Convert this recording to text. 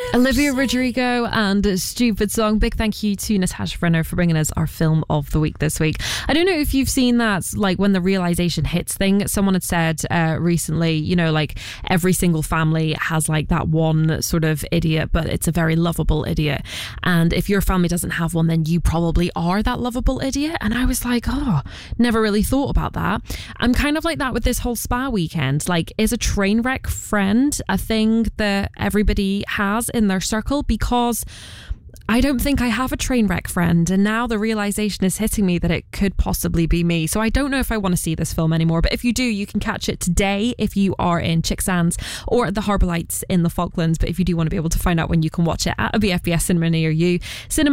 Olivia Rodrigo and Stupid Song. Big thank you to Natasha Brenner for bringing us our film of the week this week. I don't know if you've seen that, like when the realization hits thing. Someone had said recently, you know, like every single family has like that one sort of idiot, but it's a very lovable idiot. And if your family doesn't have one, then you probably are that lovable idiot. And I was like, oh, never really thought about that. I'm kind of like that with this whole spa weekend. Like, is a train wreck friend a thing that everybody has in their circle? Because I don't think I have a train wreck friend, and now the realization is hitting me that it could possibly be me. So I don't know if I want to see this film anymore, but if you do, you can catch it today if you are in Chicksands or at the Harbour Lights in the Falklands. But if you do want to be able to find out when you can watch it, at a BFBS cinema near you, cinema